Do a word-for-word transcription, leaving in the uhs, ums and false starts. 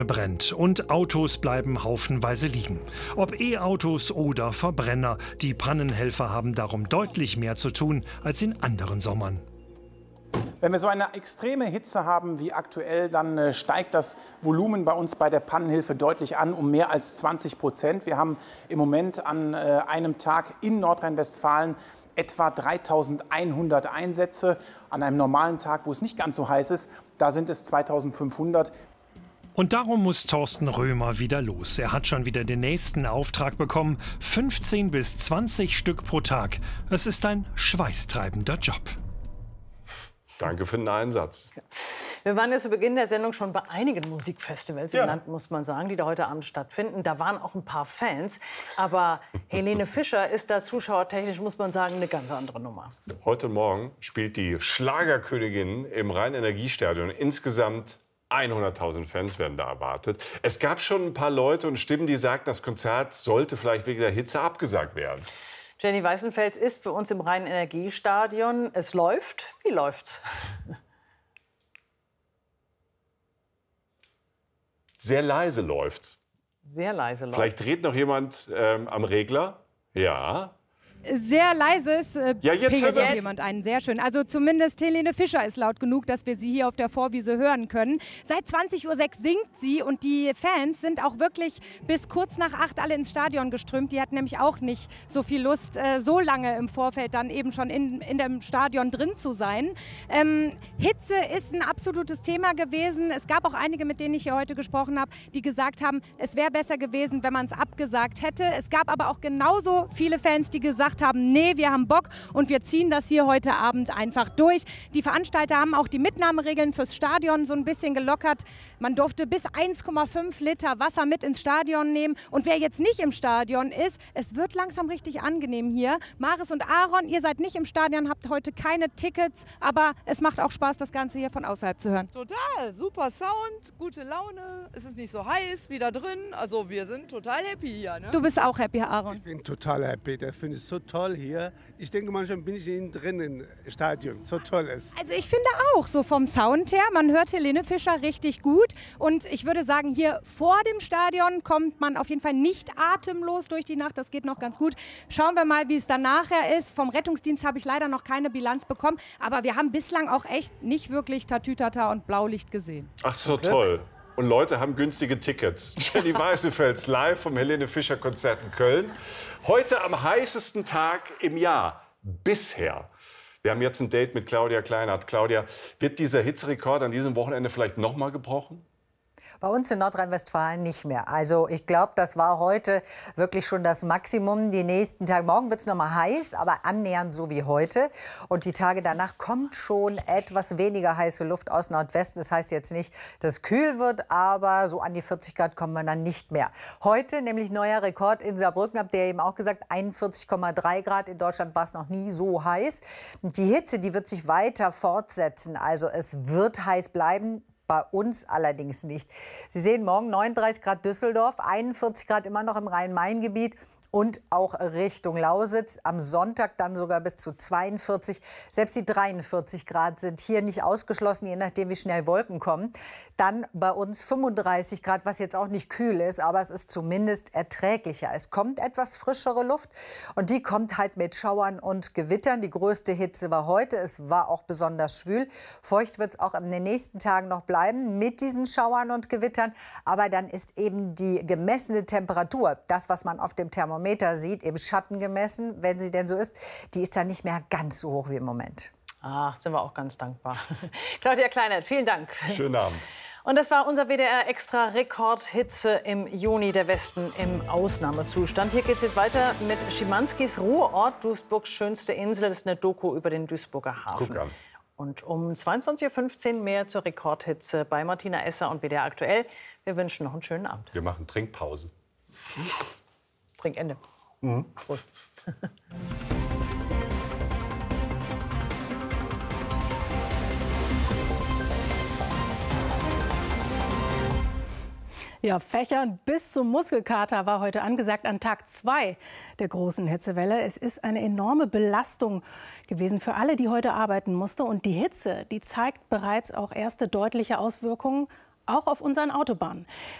brennt und Autos bleiben haufenweise liegen. Ob E-Autos oder Verbrenner, die Pannenhelfer haben darum deutlich mehr zu tun als in anderen Sommern. Wenn wir so eine extreme Hitze haben wie aktuell, dann äh, steigt das Volumen bei uns bei der Pannenhilfe deutlich an, um mehr als zwanzig Prozent. Wir haben im Moment an äh, einem Tag in Nordrhein-Westfalen etwa dreitausendeinhundert Einsätze. An einem normalen Tag, wo es nicht ganz so heiß ist, da sind es zweitausendfünfhundert. Und darum muss Thorsten Römer wieder los. Er hat schon wieder den nächsten Auftrag bekommen. fünfzehn bis zwanzig Stück pro Tag. Es ist ein schweißtreibender Job. Danke für den Einsatz. Wir waren ja zu Beginn der Sendung schon bei einigen Musikfestivals ja. im Land, muss man sagen, die da heute Abend stattfinden. Da waren auch ein paar Fans. Aber Helene Fischer ist da zuschauertechnisch, muss man sagen, eine ganz andere Nummer. Heute Morgen spielt die Schlagerkönigin im Rhein-Energiestadion. Insgesamt hunderttausend Fans werden da erwartet. Es gab schon ein paar Leute und Stimmen, die sagten, das Konzert sollte vielleicht wegen der Hitze abgesagt werden. Jenny Weißenfels ist für uns im Rhein-Energiestadion. Es läuft. Wie läuft's? Sehr leise läuft's. Sehr leise läuft's. Vielleicht dreht noch jemand ähm, am Regler. Ja. Sehr leises äh, ja, jetzt hört jemand einen. Sehr schön. Also zumindest Helene Fischer ist laut genug, dass wir sie hier auf der Vorwiese hören können. Seit zwanzig Uhr sechs singt sie und die Fans sind auch wirklich bis kurz nach acht alle ins Stadion geströmt. Die hatten nämlich auch nicht so viel Lust, äh, so lange im Vorfeld dann eben schon in, in dem Stadion drin zu sein. Ähm, Hitze ist ein absolutes Thema gewesen. Es gab auch einige, mit denen ich hier heute gesprochen habe, die gesagt haben, es wäre besser gewesen, wenn man es abgesagt hätte. Es gab aber auch genauso viele Fans, die gesagt haben, nee, wir haben Bock und wir ziehen das hier heute Abend einfach durch. Die Veranstalter haben auch die Mitnahmeregeln fürs Stadion so ein bisschen gelockert. Man durfte bis eins Komma fünf Liter Wasser mit ins Stadion nehmen. Und wer jetzt nicht im Stadion ist, es wird langsam richtig angenehm hier. Maris und Aaron, ihr seid nicht im Stadion, habt heute keine Tickets, aber es macht auch Spaß, das Ganze hier von außerhalb zu hören. Total, super Sound, gute Laune, es ist nicht so heiß wie da drin. Also wir sind total happy hier. Ne? Du bist auch happy, Aaron? Ich bin total happy, das finde ich so toll hier. Ich denke, manchmal bin ich innen drin im Stadion. So toll ist. Also ich finde auch, so vom Sound her, man hört Helene Fischer richtig gut. Und ich würde sagen, hier vor dem Stadion kommt man auf jeden Fall nicht atemlos durch die Nacht. Das geht noch ganz gut. Schauen wir mal, wie es dann nachher ist. Vom Rettungsdienst habe ich leider noch keine Bilanz bekommen. Aber wir haben bislang auch echt nicht wirklich Tatütata und Blaulicht gesehen. Ach so, toll. Und Leute haben günstige Tickets. Jenny Weißenfels live vom Helene Fischer Konzert in Köln. Heute am heißesten Tag im Jahr bisher. Wir haben jetzt ein Date mit Claudia Kleinert. Claudia, wird dieser Hitzerekord an diesem Wochenende vielleicht noch mal gebrochen? Bei uns in Nordrhein-Westfalen nicht mehr. Also ich glaube, das war heute wirklich schon das Maximum. Die nächsten Tage, morgen wird es noch mal heiß, aber annähernd so wie heute. Und die Tage danach kommt schon etwas weniger heiße Luft aus Nordwesten. Das heißt jetzt nicht, dass es kühl wird, aber so an die vierzig Grad kommen wir dann nicht mehr. Heute nämlich neuer Rekord in Saarbrücken, habt ihr eben auch gesagt, einundvierzig Komma drei Grad. In Deutschland war es noch nie so heiß. Und die Hitze, die wird sich weiter fortsetzen. Also es wird heiß bleiben. Bei uns allerdings nicht. Sie sehen morgen neununddreißig Grad Düsseldorf, einundvierzig Grad immer noch im Rhein-Main-Gebiet und auch Richtung Lausitz. Am Sonntag dann sogar bis zu zweiundvierzig. Selbst die dreiundvierzig Grad sind hier nicht ausgeschlossen, je nachdem, wie schnell Wolken kommen. Dann bei uns fünfunddreißig Grad, was jetzt auch nicht kühl ist, aber es ist zumindest erträglicher. Es kommt etwas frischere Luft und die kommt halt mit Schauern und Gewittern. Die größte Hitze war heute. Es war auch besonders schwül. Feucht wird es auch in den nächsten Tagen noch bleiben mit diesen Schauern und Gewittern. Aber dann ist eben die gemessene Temperatur, das, was man auf dem Thermometer sieht, im Schatten gemessen, wenn sie denn so ist, die ist dann nicht mehr ganz so hoch wie im Moment. Ach, sind wir auch ganz dankbar. Claudia Kleinert, vielen Dank. Schönen Abend. Und das war unser W D R-Extra-Rekordhitze im Juni, der Westen im Ausnahmezustand. Hier geht es jetzt weiter mit Schimanskis Ruheort, Duisburgs schönste Insel. Das ist eine Doku über den Duisburger Hafen. Guck an. Und um zweiundzwanzig Uhr fünfzehn mehr zur Rekordhitze bei Martina Esser und W D R aktuell. Wir wünschen noch einen schönen Abend. Wir machen Trinkpause. Trinkende. Mhm. Prost. Ja, Fächern bis zum Muskelkater war heute angesagt an Tag zwei der großen Hitzewelle. Es ist eine enorme Belastung gewesen für alle, die heute arbeiten mussten. Und die Hitze, die zeigt bereits auch erste deutliche Auswirkungen auch auf unseren Autobahnen.